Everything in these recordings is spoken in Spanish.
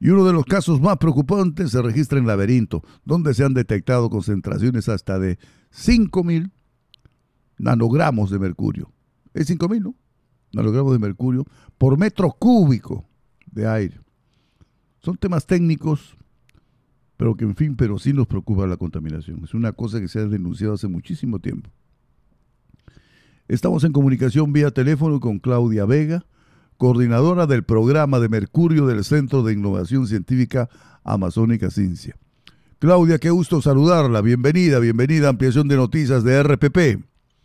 Y uno de los casos más preocupantes se registra en Laberinto, donde se han detectado concentraciones hasta de 5.000 nanogramos de mercurio. Es 5.000, ¿no? Nanogramos de mercurio por metro cúbico de aire. Son temas técnicos, pero que en fin, pero sí nos preocupa la contaminación. Es una cosa que se ha denunciado hace muchísimo tiempo. Estamos en comunicación vía teléfono con Claudia Vega, coordinadora del programa de mercurio del Centro de Innovación Científica Amazónica Cincia. Claudia, qué gusto saludarla. Bienvenida, bienvenida a Ampliación de Noticias de RPP.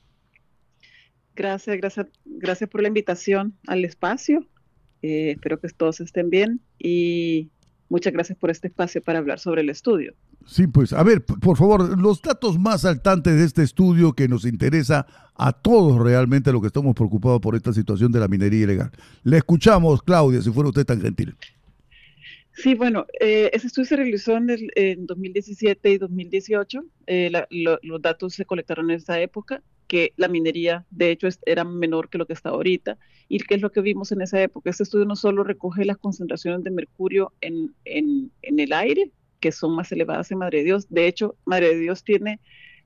Gracias por la invitación al espacio. Espero que todos estén bien y muchas gracias por este espacio para hablar sobre el estudio. Sí, pues, a ver, por favor, los datos más saltantes de este estudio que nos interesa a todos realmente, lo que estamos preocupados por esta situación de la minería ilegal. Le escuchamos, Claudia, si fuera usted tan gentil. Sí, bueno, ese estudio se realizó en 2017 y 2018. Los datos se colectaron en esa época, que la minería, de hecho, era menor que lo que está ahorita. ¿Y qué es lo que vimos en esa época? Este estudio no solo recoge las concentraciones de mercurio en el aire, que son más elevadas en Madre de Dios. De hecho, Madre de Dios tiene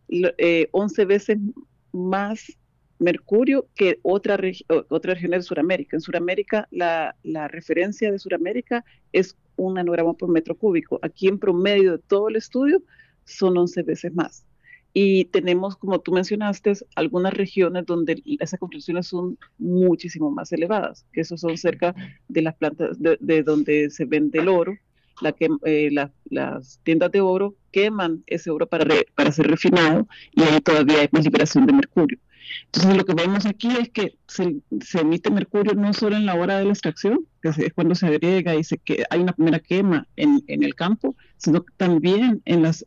11 veces más mercurio que otra región de Sudamérica. En Sudamérica, la referencia de Sudamérica es un nanogramo por metro cúbico. Aquí en promedio de todo el estudio son 11 veces más. Y tenemos, como tú mencionaste, algunas regiones donde esas concentraciones son muchísimo más elevadas, que esos son cerca de las plantas de donde se vende el oro. Las tiendas de oro queman ese oro para ser refinado y ahí todavía hay más liberación de mercurio. Entonces lo que vemos aquí es que se emite mercurio no solo en la hora de la extracción, que es cuando se agrega y hay una primera quema en el campo, sino también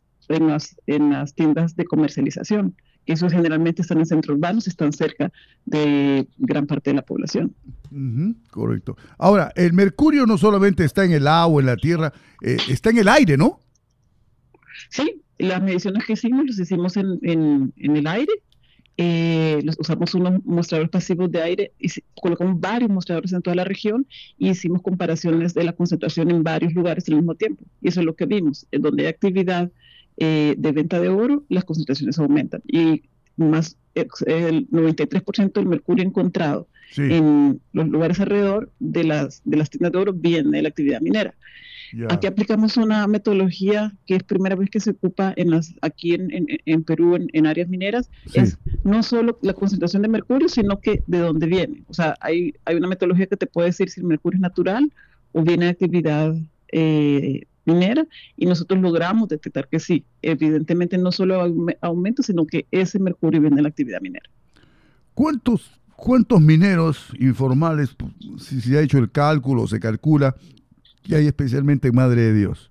en las tiendas de comercialización. Esos generalmente están en centros urbanos, están cerca de gran parte de la población. Correcto. Ahora, el mercurio no solamente está en el agua, en la tierra, está en el aire, ¿no? Sí, las mediciones que hicimos, las hicimos en el aire. Usamos unos mostradores pasivos de aire y colocamos varios mostradores en toda la región y hicimos comparaciones de la concentración en varios lugares al mismo tiempo. Y eso es lo que vimos. En donde hay actividad de venta de oro, las concentraciones aumentan. Y más el 93% del mercurio encontrado en los lugares alrededor de las tiendas de oro viene de la actividad minera. Aquí aplicamos una metodología que es primera vez que se ocupa aquí en Perú en áreas mineras. Es no solo la concentración de mercurio, sino que de dónde viene. O sea, hay una metodología que te puede decir si el mercurio es natural o viene de actividad minera, y nosotros logramos detectar que sí. Evidentemente no solo aumenta, sino que ese mercurio viene de la actividad minera. ¿Cuántos mineros informales, si se ha hecho el cálculo, se calcula, que hay especialmente en Madre de Dios?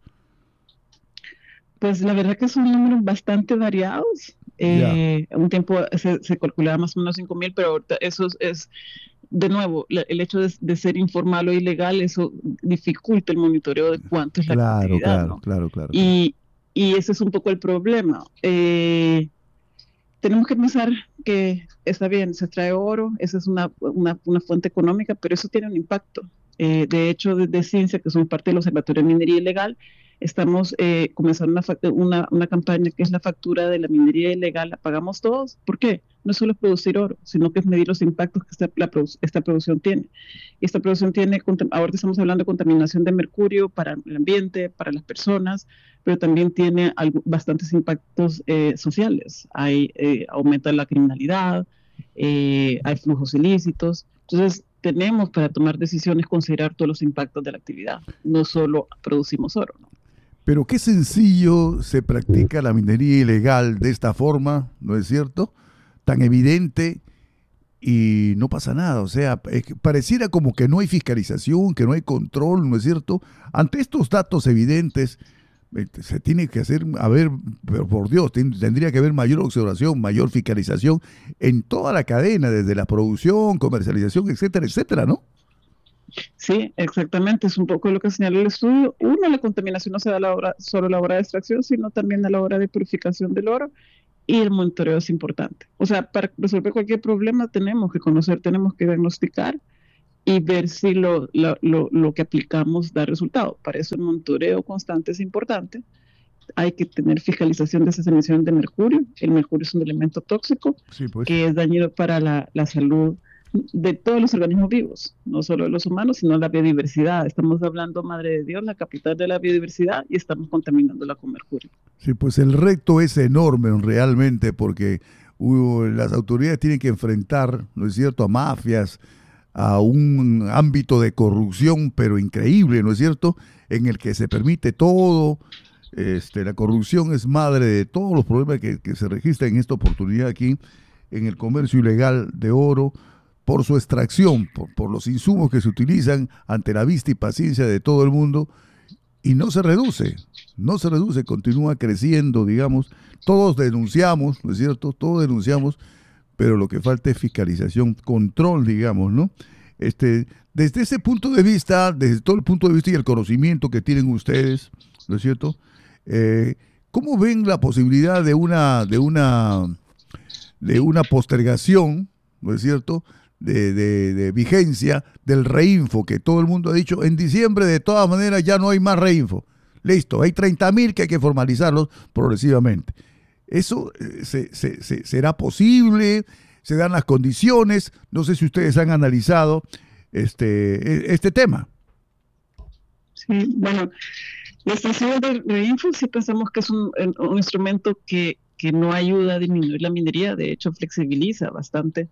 Pues la verdad que son números bastante variados. Un tiempo se calculaba más o menos 5.000, pero ahorita eso es, de nuevo, el hecho de ser informal o ilegal, eso dificulta el monitoreo de cuánto es la actividad, ¿no? Claro. Y ese es un poco el problema. Tenemos que pensar que está bien, se extrae oro, esa es una fuente económica, pero eso tiene un impacto. De hecho, desde Ciencia, que son parte del Observatorio de Minería Ilegal, estamos comenzando una campaña que es la factura de la minería ilegal. ¿La pagamos todos? ¿Por qué? No solo es producir oro, sino que es medir los impactos que esta producción tiene. Y esta producción tiene, ahora estamos hablando de contaminación de mercurio para el ambiente, para las personas, pero también tiene bastantes impactos sociales. Aumenta la criminalidad, hay flujos ilícitos. Entonces, tenemos para tomar decisiones considerar todos los impactos de la actividad, no solo producimos oro, ¿no? Pero qué sencillo se practica la minería ilegal de esta forma, ¿no es cierto? Tan evidente y no pasa nada. O sea, pareciera como que no hay fiscalización, que no hay control, ¿no es cierto? Ante estos datos evidentes, se tiene que hacer, a ver, pero por Dios, tendría que haber mayor observación, mayor fiscalización en toda la cadena, desde la producción, comercialización, etcétera, etcétera, ¿no? Sí, exactamente, es un poco lo que señala el estudio. Uno, la contaminación no se da solo a la hora de extracción, sino también a la hora de purificación del oro, y el monitoreo es importante. O sea, para resolver cualquier problema tenemos que conocer, tenemos que diagnosticar y ver si lo que aplicamos da resultado. Para eso el monitoreo constante es importante. Hay que tener fiscalización de esas emisiones de mercurio. El mercurio es un elemento tóxico, Sí, pues. que es dañino para la salud de todos los organismos vivos, no solo de los humanos, sino la biodiversidad. Estamos hablando, madre de Dios, la capital de la biodiversidad, y estamos contaminándola con mercurio. Sí, pues el reto es enorme realmente porque las autoridades tienen que enfrentar, ¿no es cierto?, a mafias, a un ámbito de corrupción, pero increíble, ¿no es cierto?, en el que se permite todo. La corrupción es madre de todos los problemas que se registran en esta oportunidad aquí, en el comercio ilegal de oro, por su extracción, por los insumos que se utilizan ante la vista y paciencia de todo el mundo, y no se reduce, continúa creciendo, digamos. Todos denunciamos, ¿no es cierto? Todos denunciamos, pero lo que falta es fiscalización, control, digamos, ¿no? Desde ese punto de vista, desde todo el punto de vista y el conocimiento que tienen ustedes, ¿no es cierto? ¿Cómo ven la posibilidad de una postergación, ¿no es cierto?, de vigencia del reinfo, que todo el mundo ha dicho, en diciembre de todas maneras ya no hay más reinfo. Listo, hay 30.000 que hay que formalizarlos progresivamente. ¿Eso será posible? ¿Se dan las condiciones? No sé si ustedes han analizado este tema. Sí, bueno, las estaciones de reinfo sí pensamos que es un instrumento que no ayuda a disminuir la minería, de hecho flexibiliza bastante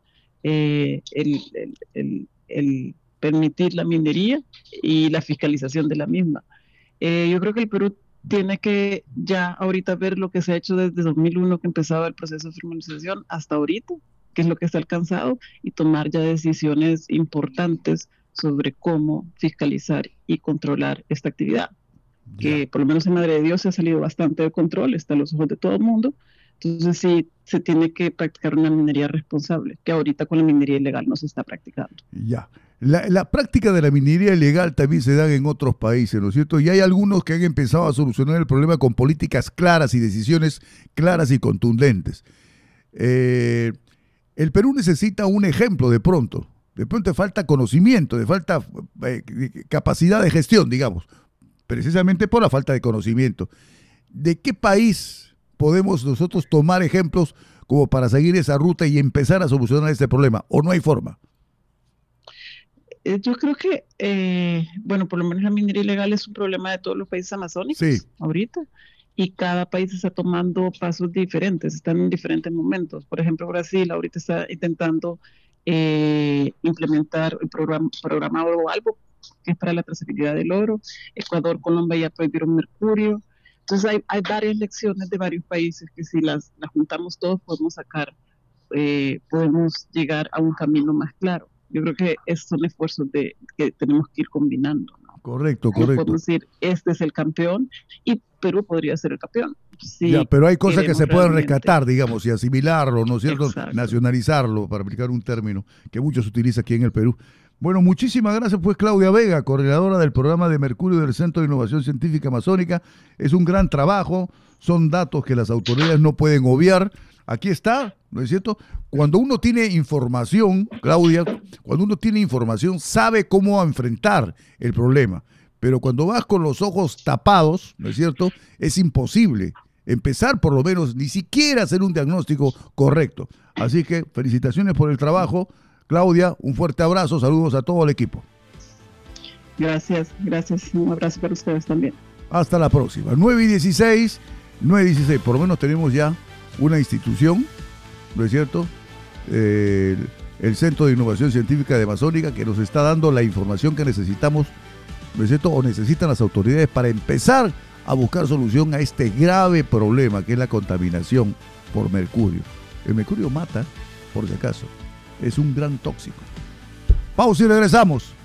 el permitir la minería y la fiscalización de la misma. Yo creo que el Perú tiene que ya ahorita ver lo que se ha hecho desde 2001, que empezaba el proceso de formalización, hasta ahorita, qué es lo que se ha alcanzado, y tomar ya decisiones importantes sobre cómo fiscalizar y controlar esta actividad, que por lo menos en Madre de Dios se ha salido bastante de control, está a los ojos de todo el mundo. Entonces sí se tiene que practicar una minería responsable, que ahorita con la minería ilegal no se está practicando. Ya. La práctica de la minería ilegal también se da en otros países, ¿no es cierto? Y hay algunos que han empezado a solucionar el problema con políticas claras y decisiones claras y contundentes. El Perú necesita un ejemplo de pronto. De pronto falta conocimiento, de falta capacidad de gestión, digamos, precisamente por la falta de conocimiento. ¿De qué país podemos nosotros tomar ejemplos como para seguir esa ruta y empezar a solucionar este problema? ¿O no hay forma? Yo creo que, bueno, por lo menos la minería ilegal es un problema de todos los países amazónicos ahorita, y cada país está tomando pasos diferentes, están en diferentes momentos. Por ejemplo, Brasil ahorita está intentando implementar el programa Oro Albo, que es para la trazabilidad del oro. Ecuador, Colombia ya prohibieron mercurio. Entonces hay varias lecciones de varios países que si las juntamos todos podemos podemos llegar a un camino más claro. Yo creo que esos son esfuerzos que tenemos que ir combinando, ¿no? Correcto. Podemos decir, este es el campeón y Perú podría ser el campeón. Ya, pero hay cosas que se pueden rescatar, digamos, y asimilarlo, ¿no es cierto? Exacto. Nacionalizarlo, para aplicar un término que muchos utiliza aquí en el Perú. Bueno, muchísimas gracias pues Claudia Vega, coordinadora del programa de mercurio del Centro de Innovación Científica Amazónica. Es un gran trabajo, son datos que las autoridades no pueden obviar. Aquí está, ¿no es cierto? Cuando uno tiene información, Claudia, cuando uno tiene información sabe cómo enfrentar el problema. Pero cuando vas con los ojos tapados, ¿no es cierto?, es imposible empezar por lo menos ni siquiera hacer un diagnóstico correcto. Así que felicitaciones por el trabajo. Claudia, un fuerte abrazo, saludos a todo el equipo. Gracias, un abrazo para ustedes también. Hasta la próxima. 9:16, por lo menos tenemos ya una institución, ¿no es cierto?, el Centro de Innovación Científica de Amazónica, que nos está dando la información que necesitamos, ¿no es cierto?, o necesitan las autoridades para empezar a buscar solución a este grave problema que es la contaminación por mercurio. El mercurio mata, por si acaso, es un gran tóxico. Pausa y regresamos.